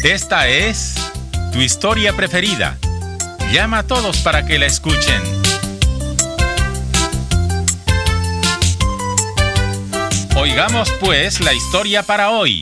Esta es tu historia preferida. Llama a todos para que la escuchen. Oigamos pues la historia para hoy.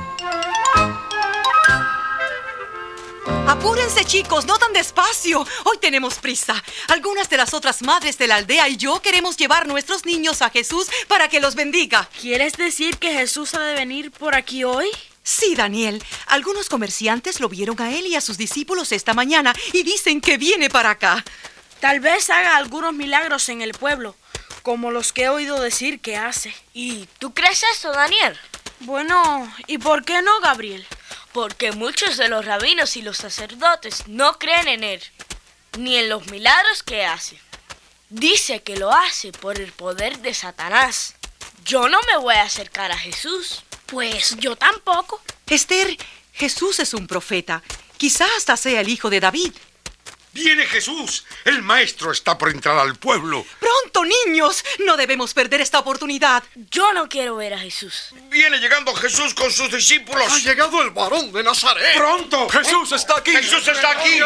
Apúrense, chicos, no tan despacio. Hoy tenemos prisa. Algunas de las otras madres de la aldea y yo queremos llevar nuestros niños a Jesús para que los bendiga. ¿Quieres decir que Jesús ha de venir por aquí hoy? Sí, Daniel. Algunos comerciantes lo vieron a él y a sus discípulos esta mañana y dicen que viene para acá. Tal vez haga algunos milagros en el pueblo, como los que he oído decir que hace. ¿Y tú crees eso, Daniel? Bueno, ¿y por qué no, Gabriel? Porque muchos de los rabinos y los sacerdotes no creen en él, ni en los milagros que hace. Dice que lo hace por el poder de Satanás. Yo no me voy a acercar a Jesús. Pues yo tampoco. Esther, Jesús es un profeta. Quizá hasta sea el hijo de David. ¡Viene Jesús! El maestro está por entrar al pueblo. ¡Pronto, niños! No debemos perder esta oportunidad. Yo no quiero ver a Jesús. Viene llegando Jesús con sus discípulos. ¡Ha llegado el varón de Nazaret! ¡Pronto! ¡Jesús está aquí! ¡Jesús está aquí!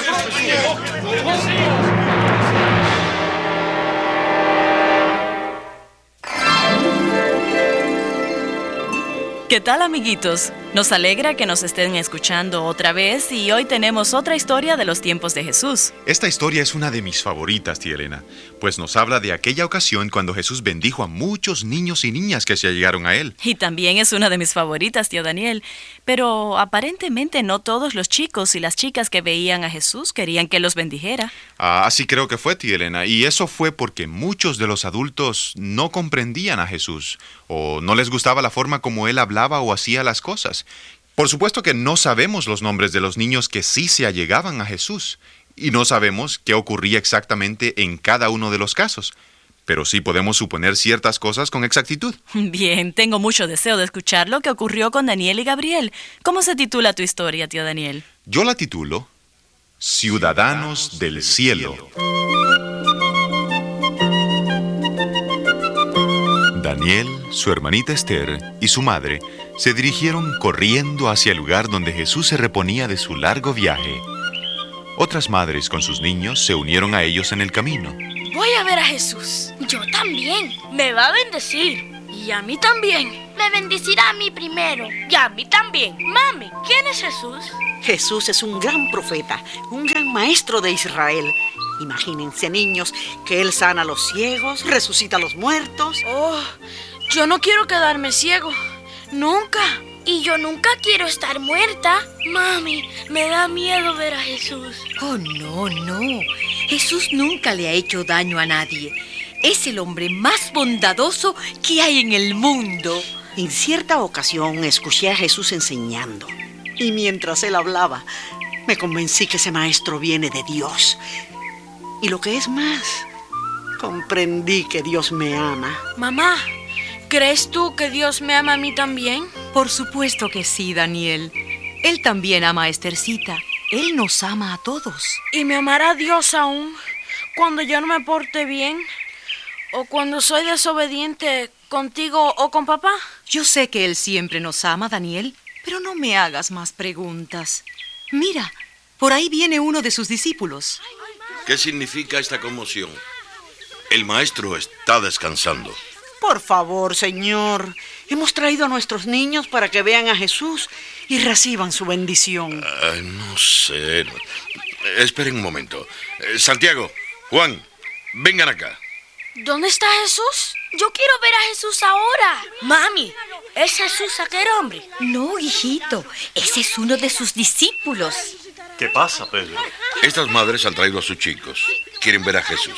¿Qué tal, amiguitos? Nos alegra que nos estén escuchando otra vez y hoy tenemos otra historia de los tiempos de Jesús. Esta historia es una de mis favoritas, tía Elena, pues nos habla de aquella ocasión cuando Jesús bendijo a muchos niños y niñas que se allegaron a él. Y también es una de mis favoritas, tío Daniel. Pero aparentemente no todos los chicos y las chicas que veían a Jesús querían que los bendijera. Así creo que fue, tía Elena, y eso fue porque muchos de los adultos no comprendían a Jesús o no les gustaba la forma como él hablaba o hacía las cosas. Por supuesto que no sabemos los nombres de los niños que sí se allegaban a Jesús y no sabemos qué ocurría exactamente en cada uno de los casos, pero sí podemos suponer ciertas cosas con exactitud. Bien, tengo mucho deseo de escuchar lo que ocurrió con Daniel y Gabriel. ¿Cómo se titula tu historia, tío Daniel? Yo la titulo Ciudadanos del Cielo. Daniel, su hermanita Esther y su madre se dirigieron corriendo hacia el lugar donde Jesús se reponía de su largo viaje. Otras madres con sus niños se unieron a ellos en el camino. Voy a ver a Jesús. Yo también. Me va a bendecir. Y a mí también. Me bendecirá a mí primero. Y a mí también. Mami, ¿quién es Jesús? Jesús es un gran profeta, un gran maestro de Israel. Imagínense, niños, que él sana a los ciegos, resucita a los muertos. Oh, yo no quiero quedarme ciego. Nunca. Y yo nunca quiero estar muerta. Mami, me da miedo ver a Jesús. Oh, no. Jesús nunca le ha hecho daño a nadie. Es el hombre más bondadoso que hay en el mundo. En cierta ocasión escuché a Jesús enseñando. Y mientras él hablaba, me convencí que ese maestro viene de Dios. Y lo que es más, comprendí que Dios me ama. Mamá, ¿crees tú que Dios me ama a mí también? Por supuesto que sí, Daniel. Él también ama a Esthercita. Él nos ama a todos. ¿Y me amará Dios aún cuando yo no me porte bien? ¿O cuando soy desobediente contigo o con papá? Yo sé que Él siempre nos ama, Daniel, pero no me hagas más preguntas. Mira, por ahí viene uno de sus discípulos. ¿Qué significa esta conmoción? El maestro está descansando. Por favor, Señor, hemos traído a nuestros niños para que vean a Jesús y reciban su bendición. No sé. Esperen un momento. Santiago, Juan, vengan acá. ¿Dónde está Jesús? Yo quiero ver a Jesús ahora. Mami, ¿es Jesús aquel hombre? No, hijito, ese es uno de sus discípulos. ¿Qué pasa, Pedro? Estas madres han traído a sus chicos. Quieren ver a Jesús.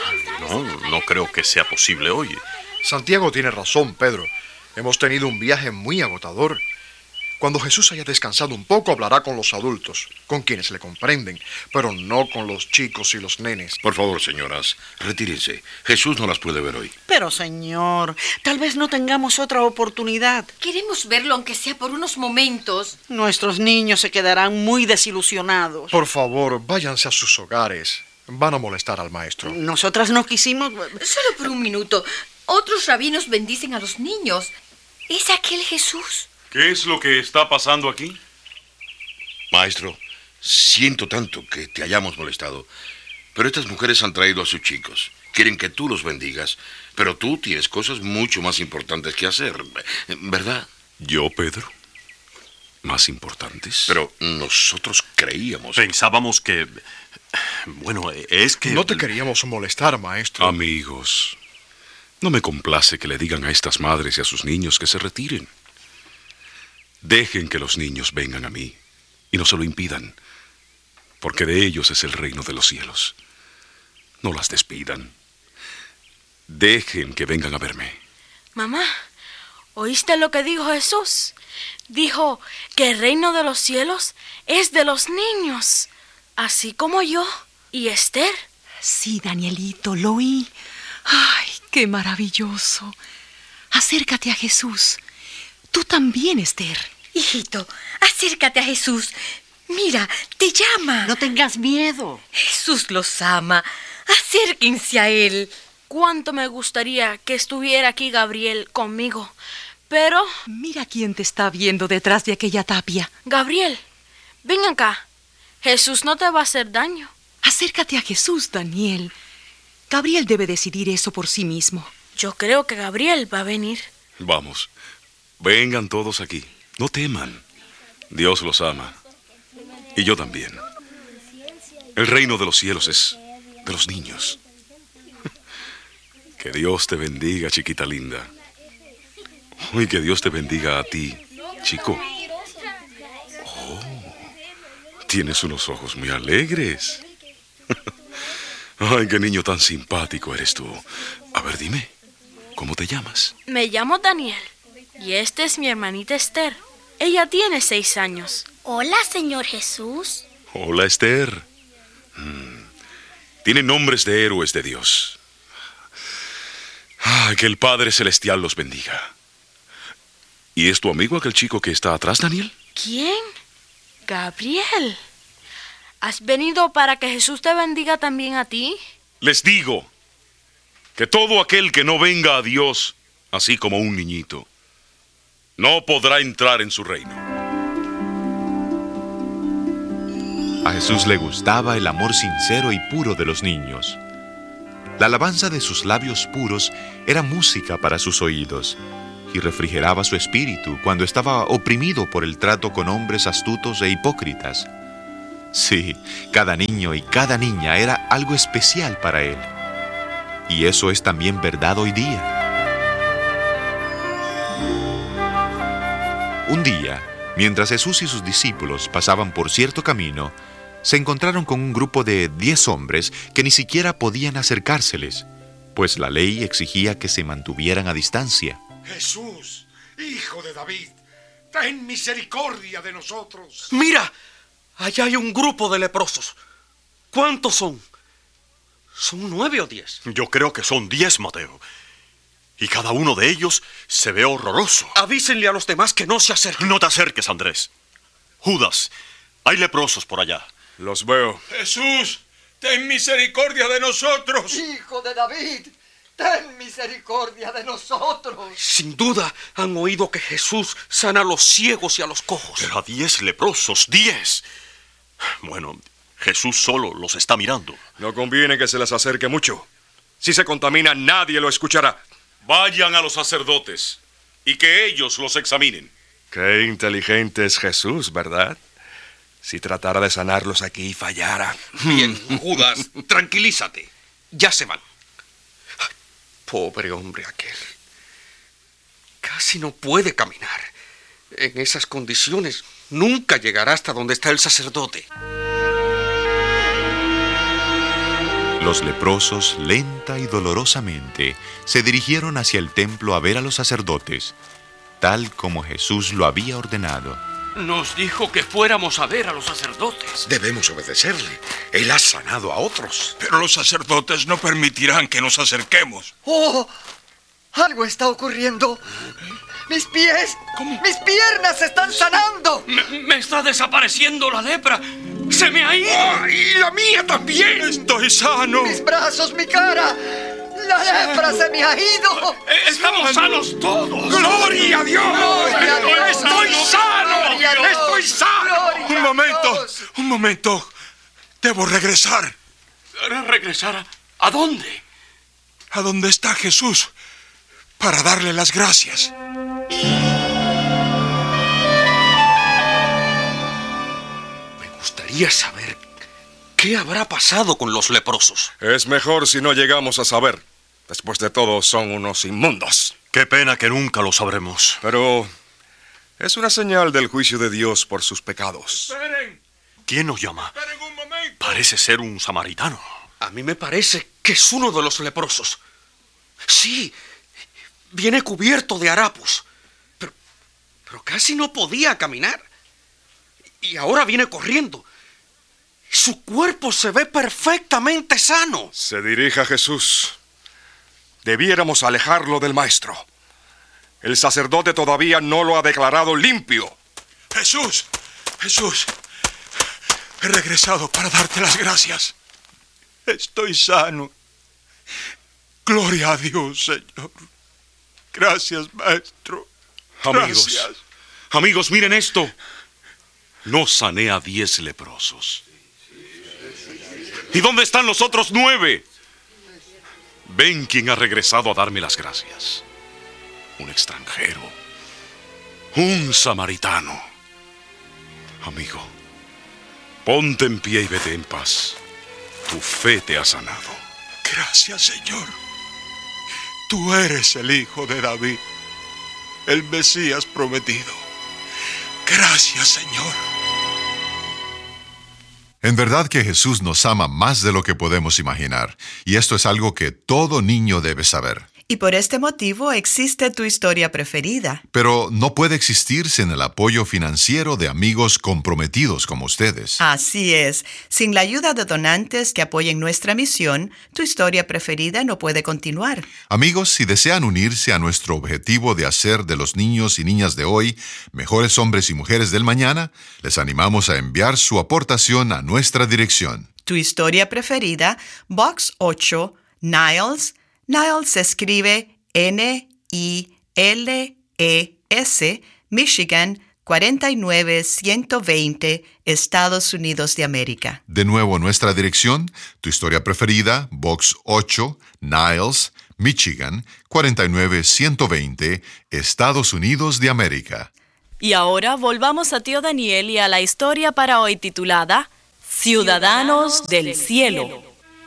No creo que sea posible hoy. Santiago tiene razón, Pedro. Hemos tenido un viaje muy agotador. Cuando Jesús haya descansado un poco, hablará con los adultos, con quienes le comprenden, pero no con los chicos y los nenes. Por favor, señoras, retírense. Jesús no las puede ver hoy. Pero, Señor, tal vez no tengamos otra oportunidad. Queremos verlo aunque sea por unos momentos. Nuestros niños se quedarán muy desilusionados. Por favor, váyanse a sus hogares. Van a molestar al maestro. Nosotras no quisimos... Solo por un minuto. Otros rabinos bendicen a los niños. ¿Es aquel Jesús? ¿Qué es lo que está pasando aquí? Maestro, siento tanto que te hayamos molestado, pero estas mujeres han traído a sus chicos. Quieren que tú los bendigas, pero tú tienes cosas mucho más importantes que hacer, ¿verdad? ¿Yo, Pedro? ¿Más importantes? Pero nosotros creíamos... Pensábamos que... Bueno, es que... No te queríamos molestar, maestro. Amigos, no me complace que le digan a estas madres y a sus niños que se retiren. Dejen que los niños vengan a mí y no se lo impidan, porque de ellos es el reino de los cielos. No las despidan. Dejen que vengan a verme. Mamá, ¿oíste lo que dijo Jesús? Dijo que el reino de los cielos es de los niños, así como yo y Esther. Sí, Danielito, lo oí. ¡Ay, qué maravilloso! Acércate a Jesús. Tú también, Esther. Hijito, acércate a Jesús. Mira, te llama. No tengas miedo. Jesús los ama. Acérquense a Él. Cuánto me gustaría que estuviera aquí Gabriel conmigo, pero... Mira quién te está viendo detrás de aquella tapia. Gabriel, ven acá. Jesús no te va a hacer daño. Acércate a Jesús, Daniel. Gabriel debe decidir eso por sí mismo. Yo creo que Gabriel va a venir. Vamos, vengan todos aquí. No teman. Dios los ama. Y yo también. El reino de los cielos es de los niños. Que Dios te bendiga, chiquita linda. Y que Dios te bendiga a ti, chico. Oh, tienes unos ojos muy alegres. Ay, qué niño tan simpático eres tú. A ver, dime, ¿cómo te llamas? Me llamo Daniel. Y esta es mi hermanita Esther. Ella tiene 6 años. Hola, Señor Jesús. Hola, Esther. Tienen nombres de héroes de Dios. Que el Padre Celestial los bendiga. ¿Y es tu amigo aquel chico que está atrás, Daniel? ¿Quién? Gabriel. ¿Has venido para que Jesús te bendiga también a ti? Les digo que todo aquel que no venga a Dios, así como un niñito, no podrá entrar en su reino. A Jesús le gustaba el amor sincero y puro de los niños. La alabanza de sus labios puros era música para sus oídos y refrigeraba su espíritu cuando estaba oprimido por el trato con hombres astutos e hipócritas. Sí, cada niño y cada niña era algo especial para él. Y eso es también verdad hoy día. Un día, mientras Jesús y sus discípulos pasaban por cierto camino, se encontraron con un grupo de 10 hombres que ni siquiera podían acercárseles, pues la ley exigía que se mantuvieran a distancia. Jesús, hijo de David, ten misericordia de nosotros. Mira, allá hay un grupo de leprosos. ¿Cuántos son? ¿Son 9 o 10? Yo creo que son 10, Mateo. Y cada uno de ellos se ve horroroso. Avísenle a los demás que no se acerquen. No te acerques, Andrés. Judas, hay leprosos por allá. Los veo. Jesús, ten misericordia de nosotros. Hijo de David, ten misericordia de nosotros. Sin duda han oído que Jesús sana a los ciegos y a los cojos. Pero a 10 leprosos, 10. Bueno, Jesús solo los está mirando. No conviene que se les acerque mucho. Si se contamina, nadie lo escuchará. Vayan a los sacerdotes y que ellos los examinen. Qué inteligente es Jesús, ¿verdad? Si tratara de sanarlos aquí y fallara. Bien, Judas, tranquilízate. Ya se van. Ay, pobre hombre aquel. Casi no puede caminar. En esas condiciones nunca llegará hasta donde está el sacerdote. Los leprosos, lenta y dolorosamente, se dirigieron hacia el templo a ver a los sacerdotes, tal como Jesús lo había ordenado. Nos dijo que fuéramos a ver a los sacerdotes. Debemos obedecerle. Él ha sanado a otros. Pero los sacerdotes no permitirán que nos acerquemos. ¡Oh! Algo está ocurriendo. ¡Mis pies! ¿Cómo? ¡Mis piernas se están sanando! Me está desapareciendo la lepra. ¡Se me ha ido! ¡Oh, y la mía también! ¡Estoy sano! ¡Mis brazos, mi cara! ¡La lepra se me ha ido! ¡Estamos sanos todos! ¡Gloria a Dios! ¡Gloria a Dios! ¡Estoy sano! ¡Gloria a Dios! ¡Estoy sano! ¡Gloria Un momento. Debo regresar. ¿Regresar a dónde? A donde está Jesús, para darle las gracias. Me gustaría saber qué habrá pasado con los leprosos. Es mejor si no llegamos a saber. Después de todo, son unos inmundos. Qué pena que nunca lo sabremos. Pero es una señal del juicio de Dios por sus pecados. ¡Esperen! ¿Quién nos llama? ¡Esperen un momento! Parece ser un samaritano. A mí me parece que es uno de los leprosos. Sí, viene cubierto de harapos. Pero casi no podía caminar. Y ahora viene corriendo. Su cuerpo se ve perfectamente sano. Se dirige a Jesús. Debiéramos alejarlo del maestro. El sacerdote todavía no lo ha declarado limpio. Jesús, he regresado para darte las gracias. Estoy sano. Gloria a Dios, Señor. Gracias, maestro. Amigos, miren esto. No sané a 10 leprosos. ¿Y dónde están los otros 9? Ven quién ha regresado a darme las gracias. Un extranjero. Un samaritano. Amigo, ponte en pie y vete en paz. Tu fe te ha sanado. Gracias, Señor. Tú eres el Hijo de David, el Mesías prometido. Gracias, Señor. En verdad que Jesús nos ama más de lo que podemos imaginar, y esto es algo que todo niño debe saber. Y por este motivo existe Tu Historia Preferida. Pero no puede existir sin el apoyo financiero de amigos comprometidos como ustedes. Así es. Sin la ayuda de donantes que apoyen nuestra misión, Tu Historia Preferida no puede continuar. Amigos, si desean unirse a nuestro objetivo de hacer de los niños y niñas de hoy mejores hombres y mujeres del mañana, les animamos a enviar su aportación a nuestra dirección. Tu Historia Preferida, Box 8, Niles. Niles se escribe N-I-L-E-S, Michigan, 49120, Estados Unidos de América. De nuevo, nuestra dirección, Tu Historia Preferida, Box 8, Niles, Michigan, 49120, Estados Unidos de América. Y ahora volvamos a tío Daniel y a la historia para hoy titulada Ciudadanos del Cielo.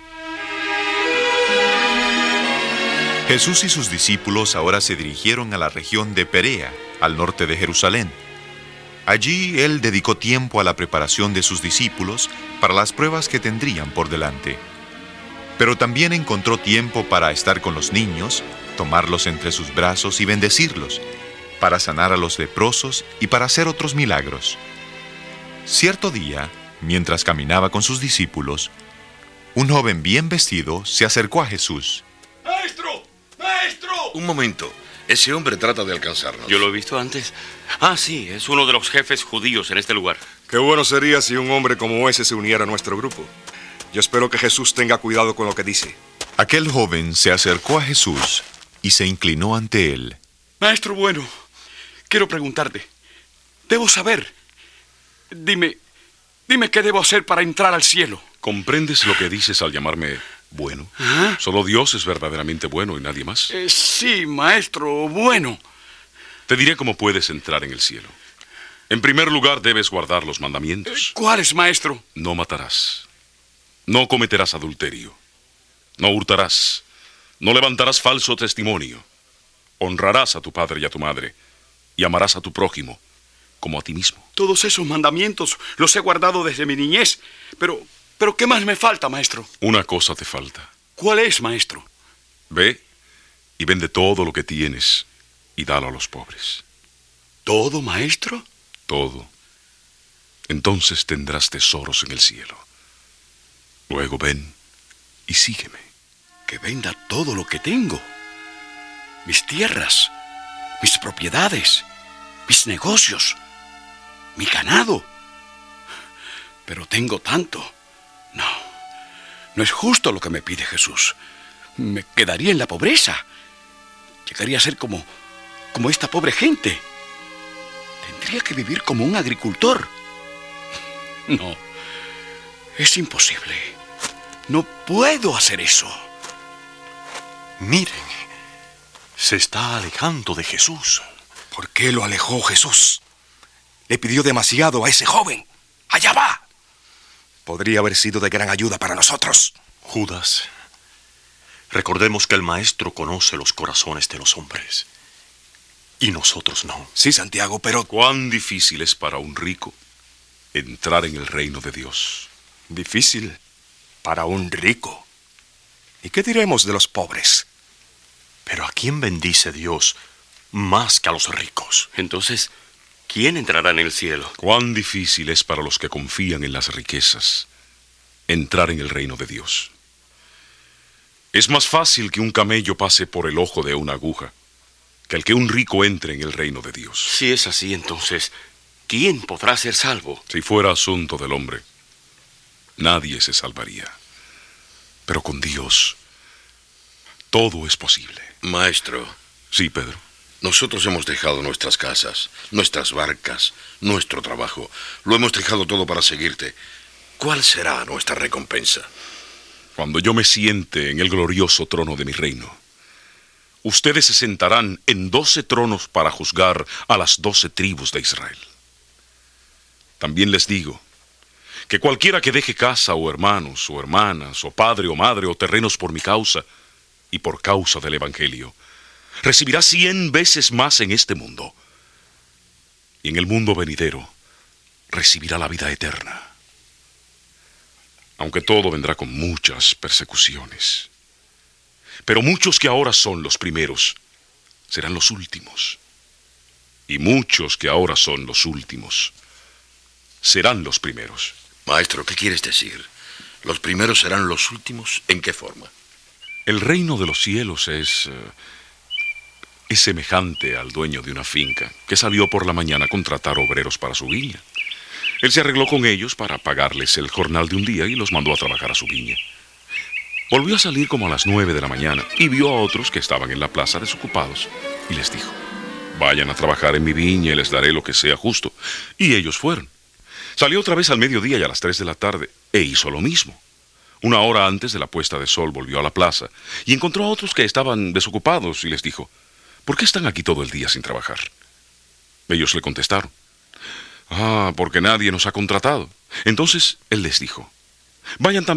Jesús y sus discípulos ahora se dirigieron a la región de Perea, al norte de Jerusalén. Allí Él dedicó tiempo a la preparación de sus discípulos para las pruebas que tendrían por delante. Pero también encontró tiempo para estar con los niños, tomarlos entre sus brazos y bendecirlos, para sanar a los leprosos y para hacer otros milagros. Cierto día, mientras caminaba con sus discípulos, un joven bien vestido se acercó a Jesús. ¡Maestro! ¡Maestro! Un momento. Ese hombre trata de alcanzarnos. Yo lo he visto antes. Sí, es uno de los jefes judíos en este lugar. Qué bueno sería si un hombre como ese se uniera a nuestro grupo. Yo espero que Jesús tenga cuidado con lo que dice. Aquel joven se acercó a Jesús y se inclinó ante él. Maestro bueno, quiero preguntarte. Debo saber. Dime qué debo hacer para entrar al cielo. ¿Comprendes lo que dices al llamarme bueno? Solo Dios es verdaderamente bueno y nadie más. Sí, maestro, bueno. Te diré cómo puedes entrar en el cielo. En primer lugar, debes guardar los mandamientos. ¿Cuáles, maestro? No matarás. No cometerás adulterio. No hurtarás. No levantarás falso testimonio. Honrarás a tu padre y a tu madre. Y amarás a tu prójimo como a ti mismo. Todos esos mandamientos los he guardado desde mi niñez. Pero ¿qué más me falta, maestro? Una cosa te falta. ¿Cuál es, maestro? Ve y vende todo lo que tienes y dalo a los pobres. ¿Todo, maestro? Todo. Entonces tendrás tesoros en el cielo. Luego ven y sígueme. Que venda todo lo que tengo. Mis tierras, mis propiedades, mis negocios, mi ganado. Pero tengo tanto. No es justo lo que me pide Jesús. Me quedaría en la pobreza. Llegaría a ser como esta pobre gente. Tendría que vivir como un agricultor. No, es imposible. No puedo hacer eso. Miren, se está alejando de Jesús. ¿Por qué lo alejó Jesús? Le pidió demasiado a ese joven. ¡Allá va! Podría haber sido de gran ayuda para nosotros. Judas, recordemos que el Maestro conoce los corazones de los hombres. Y nosotros no. Sí, Santiago, pero... ¿Cuán difícil es para un rico entrar en el reino de Dios? Difícil para un rico. ¿Y qué diremos de los pobres? Pero ¿a quién bendice Dios más que a los ricos? Entonces, ¿quién entrará en el cielo? ¿Cuán difícil es para los que confían en las riquezas entrar en el reino de Dios? Es más fácil que un camello pase por el ojo de una aguja que el que un rico entre en el reino de Dios. Si es así, entonces, ¿quién podrá ser salvo? Si fuera asunto del hombre, nadie se salvaría. Pero con Dios, todo es posible. Maestro. Sí, Pedro. Nosotros hemos dejado nuestras casas, nuestras barcas, nuestro trabajo. Lo hemos dejado todo para seguirte. ¿Cuál será nuestra recompensa? Cuando yo me siente en el glorioso trono de mi reino, ustedes se sentarán en 12 tronos para juzgar a las 12 tribus de Israel. También les digo que cualquiera que deje casa o hermanos o hermanas o padre o madre o terrenos por mi causa y por causa del Evangelio, recibirá 100 veces más en este mundo. Y en el mundo venidero recibirá la vida eterna. Aunque todo vendrá con muchas persecuciones. Pero muchos que ahora son los primeros serán los últimos. Y muchos que ahora son los últimos serán los primeros. Maestro, ¿qué quieres decir? ¿Los primeros serán los últimos? ¿En qué forma? El reino de los cielos es semejante al dueño de una finca que salió por la mañana a contratar obreros para su viña. Él se arregló con ellos para pagarles el jornal de un día y los mandó a trabajar a su viña. Volvió a salir como a las 9 de la mañana y vio a otros que estaban en la plaza desocupados y les dijo: vayan a trabajar en mi viña y les daré lo que sea justo. Y ellos fueron. Salió otra vez al mediodía y a las 3 de la tarde e hizo lo mismo. Una hora antes de la puesta de sol volvió a la plaza y encontró a otros que estaban desocupados y les dijo: ¿por qué están aquí todo el día sin trabajar? Ellos le contestaron: porque nadie nos ha contratado. Entonces él les dijo: vayan también